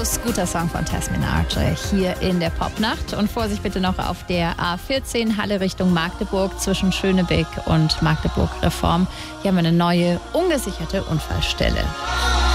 Scooter-Song von Tess Minaj hier in der Popnacht. Und Vorsicht bitte noch auf der A14 Halle Richtung Magdeburg zwischen Schönebeck und Magdeburg Reform. Hier haben wir eine neue, ungesicherte Unfallstelle.